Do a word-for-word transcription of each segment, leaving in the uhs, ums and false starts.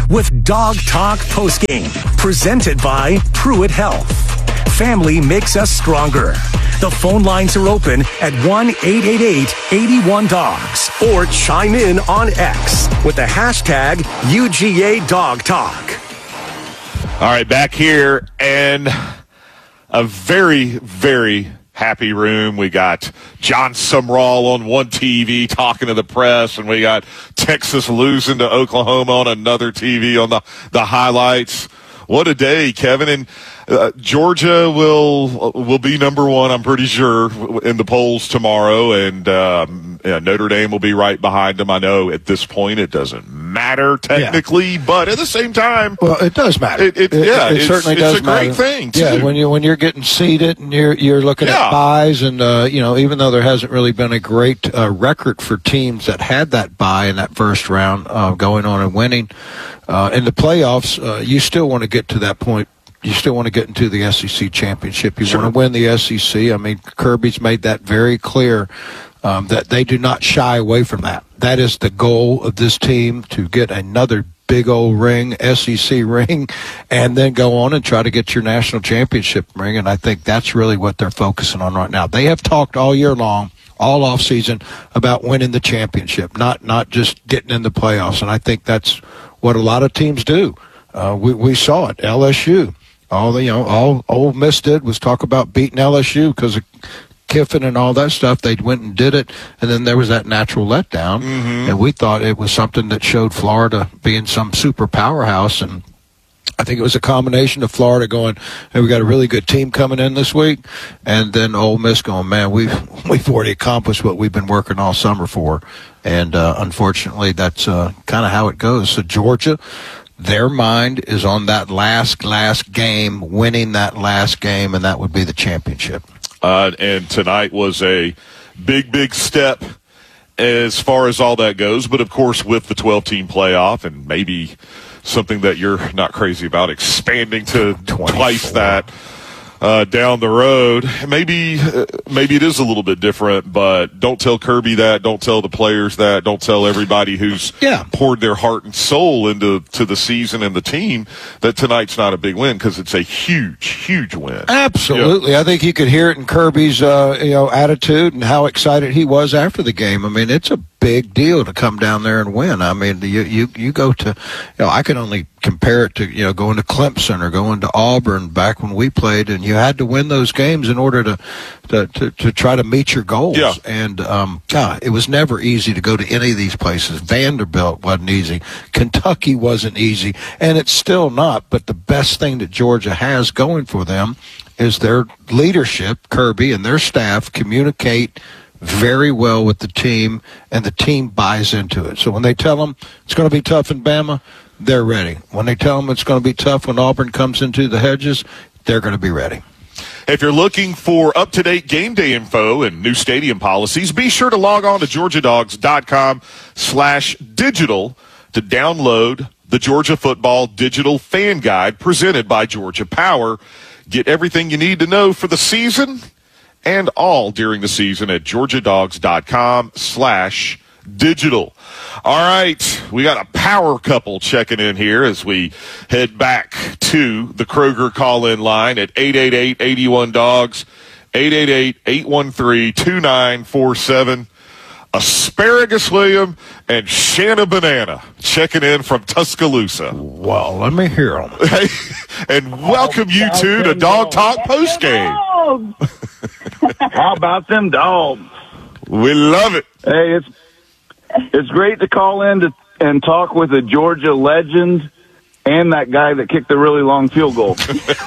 with Dog Talk Postgame, presented by Pruitt Health. Family makes us stronger. The phone lines are open at one eight eight eight, eight one, dogs or chime in on X with the hashtag U G A Dog Talk. All right, back here, and a very, very happy room. We got John Sumrall on one T V talking to the press, and we got Texas losing to Oklahoma on another T V on the, the highlights. What a day, Kevin. And uh, Georgia will will be number one, I'm pretty sure, in the polls tomorrow, and um, yeah, Notre Dame will be right behind them. I know at this point it doesn't matter technically, yeah. but at the same time, well, it does matter. It, it, it, yeah, it certainly it's, does it's a matter. great thing, too. Yeah, when you when you're getting seeded and you're you're looking yeah. at buys, and uh, you know, even though there hasn't really been a great uh, record for teams that had that buy in that first round, uh, going on and winning uh, in the playoffs, uh, you still want to get to that point. You still want to get into the S E C championship. You sure. want to win the S E C. I mean, Kirby's made that very clear um, that they do not shy away from that. That is the goal of this team, to get another big old ring, S E C ring, and then go on and try to get your national championship ring. And I think that's really what they're focusing on right now. They have talked all year long, all off season, about winning the championship, not not just getting in the playoffs. And I think that's what a lot of teams do. Uh, we we saw it, L S U. All the, you know, all Ole Miss did was talk about beating L S U because of Kiffin and all that stuff. They went and did it, and then there was that natural letdown. Mm-hmm. And we thought it was something that showed Florida being some super powerhouse. And I think it was a combination of Florida going, hey, we got a really good team coming in this week, and then Ole Miss going, man, we've we've already accomplished what we've been working all summer for. And uh, unfortunately, that's uh, kind of how it goes. So Georgia, their mind is on that last, last game, winning that last game, and that would be the championship. Uh, and tonight was a big, big step as far as all that goes. But, of course, with the twelve-team playoff, and maybe something that you're not crazy about, expanding to twenty-four twice that uh, down the road, maybe uh, maybe it is a little bit different, but don't tell Kirby that. Don't tell the players that. Don't tell everybody who's yeah. poured their heart and soul into to the season and the team that tonight's not a big win, because it's a huge, huge win. Absolutely. Yeah. I think you could hear it in Kirby's uh, you know attitude and how excited he was after the game. I mean, it's a big deal to come down there and win. I mean, you you, you go to, you know, I can only compare it to, you know, going to Clemson or going to Auburn back when we played, and you had to win those games in order to to, to, to try to meet your goals. Yeah. And, um, God, it was never easy to go to any of these places. Vanderbilt wasn't easy. Kentucky wasn't easy. And it's still not. But the best thing that Georgia has going for them is their leadership, Kirby and their staff, communicate very well with the team, and the team buys into it. So when they tell them it's going to be tough in Bama, they're ready. When they tell them it's going to be tough when Auburn comes into the hedges, they're going to be ready. If you're looking for up-to-date game day info and new stadium policies, be sure to log on to georgia dogs dot com slash digital to download the Georgia Football Digital Fan Guide presented by Georgia Power. Get everything you need to know for the season and all during the season at georgia dogs dot com slash digital. All right, we got a power couple checking in here as we head back to the Kroger call-in line at eight eight eight, eight one, dogs, eight eight eight, eight one three, two nine four seven. Asparagus William and Shanna Banana checking in from Tuscaloosa. Well, let me hear them. Hey, and welcome you two to Dog Talk Postgame. How about them dogs? We love it. Hey, it's it's great to call in to, and talk with a Georgia legend and that guy that kicked the really long field goal.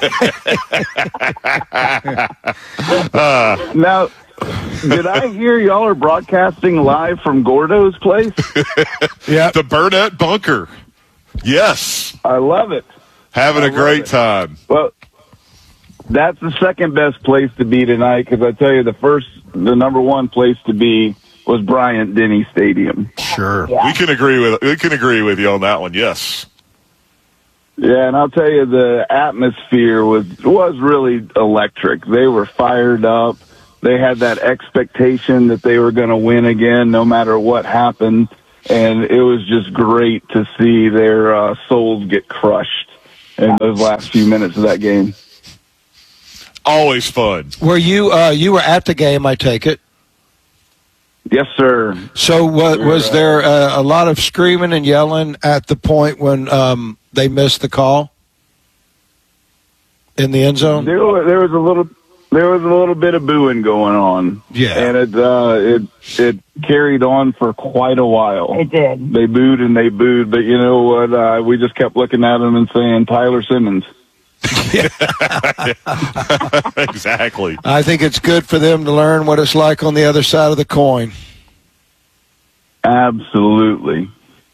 uh, now, did I hear y'all are broadcasting live from Gordo's place? Yeah, the Burnett Bunker. Yes. I love it. Having I a great it. time. Well, that's the second best place to be tonight, because I tell you, the first, the number one place to be was Bryant-Denny Stadium. Sure. Yeah. We can agree with we can agree with you on that one, yes. Yeah, and I'll tell you, the atmosphere was was really electric. They were fired up. They had that expectation that they were going to win again no matter what happened. and it was just great to see their uh, souls get crushed in those last few minutes of that game. Always fun. Were you uh, you were at the game? I take it. Yes, sir. So what, was there uh, a lot of screaming and yelling at the point when um, they missed the call in the end zone? There was, there was a little, there was a little bit of booing going on. Yeah, and it uh, it it carried on for quite a while. It did. They booed and they booed, but you know what? Uh, we just kept looking at them and saying, "Tyler Simmons." Exactly. I think it's good for them to learn what it's like on the other side of the coin. Absolutely.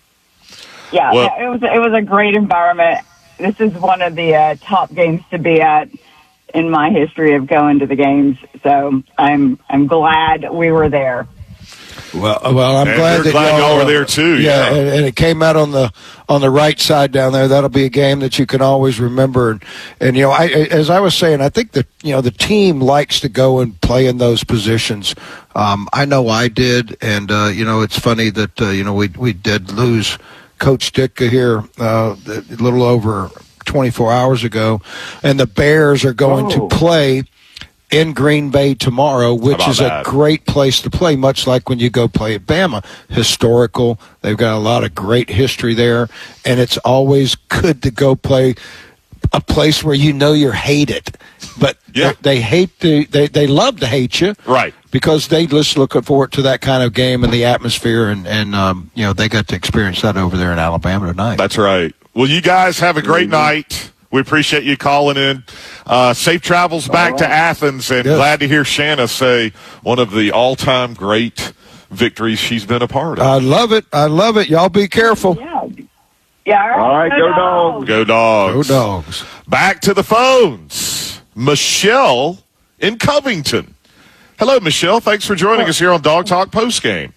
Yeah, Well, it was it was a great environment. This is one of the uh, top games to be at in my history of going to the games. So I'm I'm glad we were there. Well, well, I'm And glad we're that glad y'all were uh, there too, Yeah, yeah. And, and it came out on the on the right side down there. That'll be a game that you can always remember. And, and you know, I, as I was saying, I think that you know the team likes to go and play in those positions. Um, I know I did, and uh, you know, it's funny that uh, you know we we did lose Coach Ditka here uh, a little over twenty-four hours ago, and the Bears are going Oh. to play in Green Bay tomorrow, which about is that? a great place to play, much like when you go play at Bama. Historical. They've got a lot of great history there, and it's always good to go play a place where you know you're hated. But Yeah. they, they hate to, they, they love to hate you. Right. Because they just look forward to that kind of game and the atmosphere, and, and um, you know, they got to experience that over there in Alabama tonight. That's right. Well, you guys have a great night. We appreciate you calling in. Uh, safe travels back to Athens, and Yes. glad to hear Shanna say one of the all-time great victories she's been a part of. I love it. I love it. Y'all be careful. Yeah. Yeah. All right. All right, go dogs. Go Dogs. Go Dogs. Back to the phones. Michelle in Covington. Hello, Michelle. Thanks for joining us here on Dog Talk Postgame.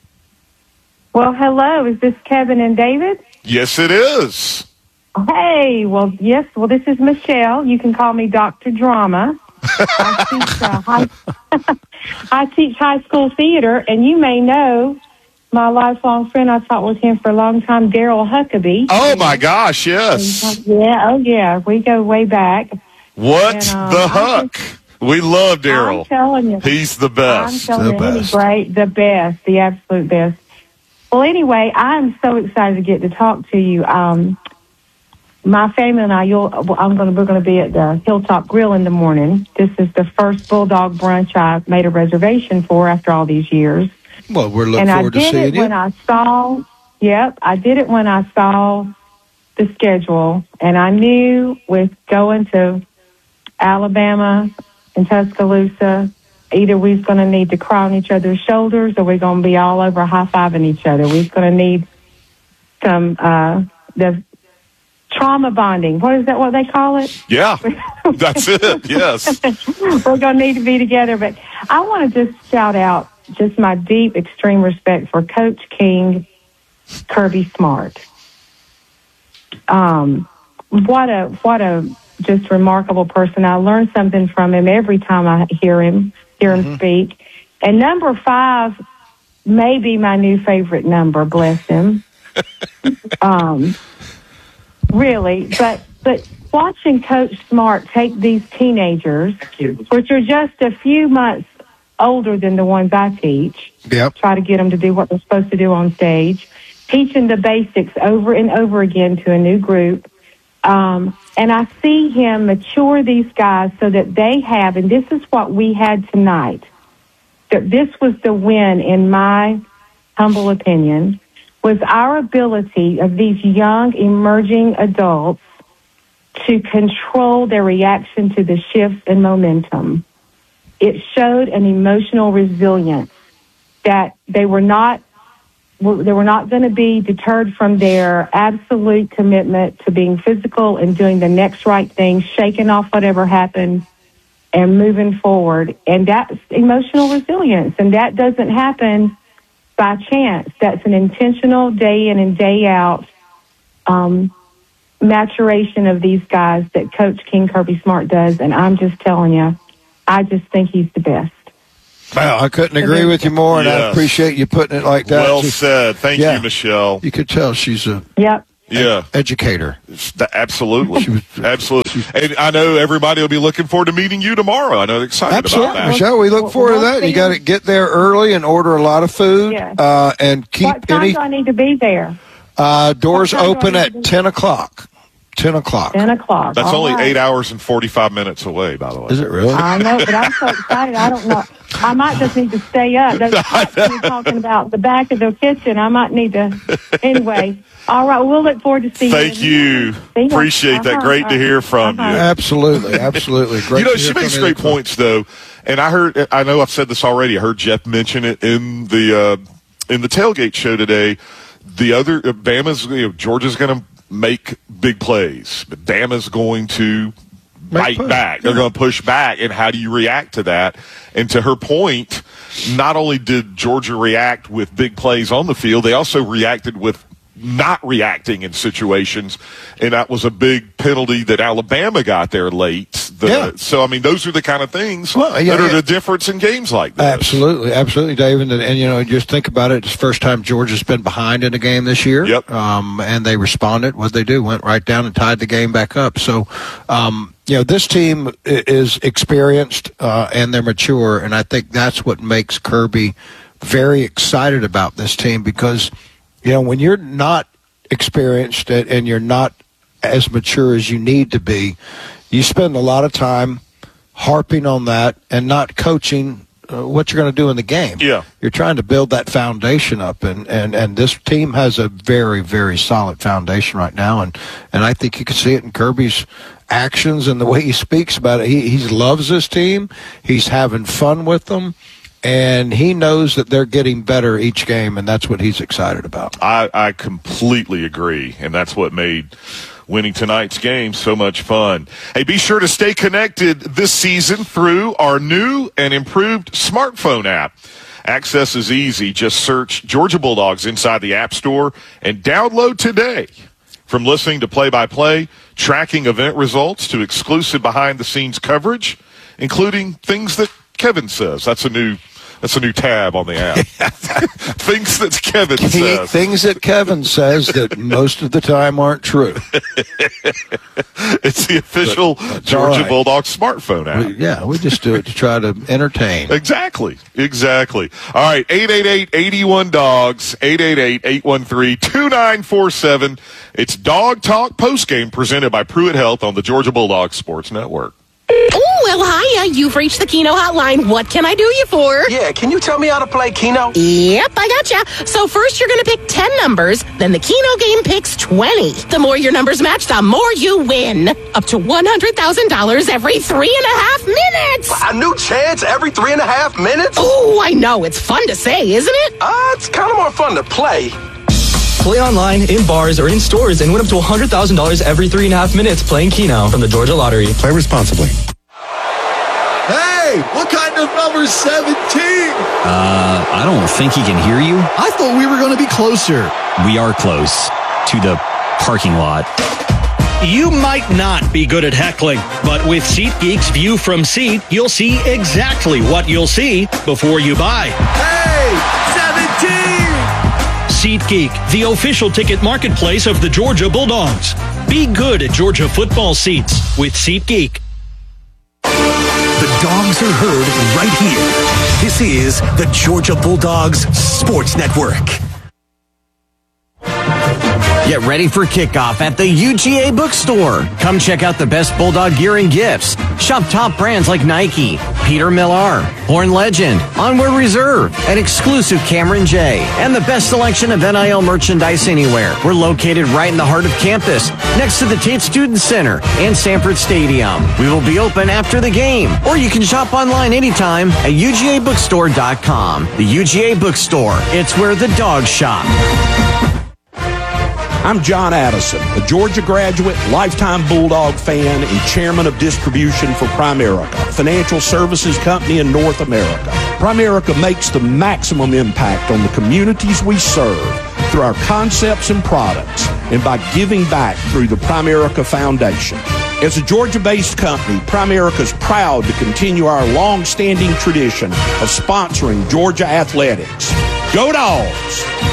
Well, hello. Is this Kevin and David? Yes, it is. Hey, well, yes. Well, this is Michelle. You can call me Doctor Drama. I teach, uh, high, I teach high school theater, and you may know my lifelong friend. I taught with him for a long time, Daryl Huckabee. Oh, my gosh, yes. Yeah, oh, yeah. We go way back. What And, um, the I Huck? We love I'm Daryl. telling you. He's the I'm best. telling The you, best. he's great, the best, the absolute best. Well, anyway, I'm so excited to get to talk to you. Um, my family and I, you'll, I'm going to, we're going to be at the Hilltop Grill in the morning. This is the first Bulldog brunch I made a reservation for after all these years. Well, we're looking and I forward to did seeing it you. when I saw, yep, I did it when I saw the schedule. And I knew with going to Alabama and Tuscaloosa, either we're going to need to cry on each other's shoulders or we're going to be all over high-fiving each other. We're going to need some, uh, the trauma bonding. What is that, what they call it? Yeah, that's it. Yes. We're going to need to be together. But I want to just shout out just my deep, extreme respect for Coach King, Kirby Smart. Um, what a, what a just remarkable person. I learn something from him every time I hear him, hear him speak. And number five may be my new favorite number, bless him. um, really, but, but watching Coach Smart take these teenagers, which are just a few months older than the ones I teach, Yep. try to get them to do what they're supposed to do on stage, teaching the basics over and over again to a new group. Um, and I see him mature these guys so that they have, and this is what we had tonight, that this was the win, in my humble opinion, was our ability of these young emerging adults to control their reaction to the shifts in momentum. It showed an emotional resilience that they were not they were not going to be deterred from their absolute commitment to being physical and doing the next right thing, shaking off whatever happened and moving forward. And that's emotional resilience. And that doesn't happen by chance. That's an intentional day in and day out um, maturation of these guys that Coach King Kirby Smart does. And I'm just telling you, I just think he's the best. Well, I couldn't agree with you more, and Yes. I appreciate you putting it like that. Well Just- said. Thank yeah. you, Michelle. You could tell she's a Yep. Yeah. educator. Th- Absolutely. Absolutely. And I know everybody will be looking forward to meeting you tomorrow. I know they're excited Absolutely, about that. Michelle. We look Well, forward to we'll that. You see. got to get there early and order a lot of food, Yeah. uh, and keep What time any do I need to be there? uh, doors what time do I open need to at be- ten o'clock. Ten o'clock. Ten o'clock. That's All only right. eight hours and forty-five minutes away, by the way. Is it really? I know, but I'm so excited. I don't know. I might just need to stay up. Those kids were talking about the back of the kitchen. I might need to. Anyway, all right. We'll look forward to seeing Thank you. you. See ya. Appreciate that. Uh-huh. Great to hear from Uh-huh. you. Absolutely, absolutely. Great. You know, to she hear makes from you. great points, though. And I heard, I know I've said this already. I heard Jeff mention it in the uh, in the tailgate show today. The other, uh, Bama's, you know, Georgia's going to make big plays, but Bama's going to bite push. back. They're going to push back. And how do you react to that? And to her point, not only did Georgia react with big plays on the field, they also reacted with not reacting in situations, and that was a big penalty that Alabama got there late. The, Yeah. So, I mean, those are the kind of things Well, yeah, that are yeah. the difference in games like this. Absolutely, absolutely, David. And, and you know, just think about it. It's the first time Georgia's been behind in a game this year. Yep. Um, and they responded. What they do? Went right down and tied the game back up. So, um, you know, this team i- is experienced uh, and they're mature, and I think that's what makes Kirby very excited about this team because, you know, when you're not experienced and and you're not as mature as you need to be, you spend a lot of time harping on that and not coaching uh, what you're going to do in the game. Yeah. You're trying to build that foundation up, and, and, and this team has a very, very solid foundation right now, and, and I think you can see it in Kirby's actions and the way he speaks about it. He, he loves this team. He's having fun with them, and he knows that they're getting better each game, and that's what he's excited about. I, I completely agree, and that's what made winning tonight's game so much fun. Hey, be sure to stay connected this season through our new and improved smartphone app. Access is easy. Just search Georgia Bulldogs inside the App Store and download today. From listening to play-by-play, tracking event results, to exclusive behind-the-scenes coverage, including things that Kevin says. That's a new That's a new tab on the app. Things that Kevin He, says. things that Kevin says that most of the time aren't true. It's the official all Georgia right. Bulldogs smartphone app. We- yeah, we just do it to try to entertain. Exactly. Exactly. All right. eight eight eight, eight one, dogs. eight eight eight, eight one three, two nine four seven. It's Dog Talk Postgame presented by Pruitt Health on the Georgia Bulldogs Sports Network. Oh, well, hiya. You've reached the Keno hotline. What can I do you for? Yeah, can you tell me how to play Keno? Yep, I gotcha. So first you're going to pick ten numbers, then the Keno game picks twenty. The more your numbers match, the more you win. Up to one hundred thousand dollars every three and a half minutes. A new chance every three and a half minutes? Oh, I know. It's fun to say, isn't it? Uh, it's kind of more fun to play. Play online, in bars, or in stores and win up to one hundred thousand dollars every three and a half minutes playing Keno from the Georgia Lottery. Play responsibly. Hey, what kind of number seventeen? Uh, I don't think he can hear you. I thought we were going to be closer. We are close to the parking lot. You might not be good at heckling, but with SeatGeek's View from Seat, you'll see exactly what you'll see before you buy. Hey, seventeen! SeatGeek, the official ticket marketplace of the Georgia Bulldogs. Be good at Georgia football seats with SeatGeek. The dogs are heard right here. This is the Georgia Bulldogs Sports Network. Get ready for kickoff at the U G A Bookstore. Come check out the best Bulldog gear and gifts. Shop top brands like Nike, Peter Millar, Horn Legend, Onward Reserve, and exclusive Cameron J, and the best selection of N I L merchandise anywhere. We're located right in the heart of campus, next to the Tate Student Center and Sanford Stadium. We will be open after the game, or you can shop online anytime at U G A bookstore dot com. The U G A Bookstore, it's where the dogs shop. I'm John Addison, a Georgia graduate, lifetime Bulldog fan, and chairman of distribution for Primerica, a financial services company in North America. Primerica makes the maximum impact on the communities we serve through our concepts and products and by giving back through the Primerica Foundation. As a Georgia-based company, Primerica is proud to continue our long-standing tradition of sponsoring Georgia athletics. Go Dogs!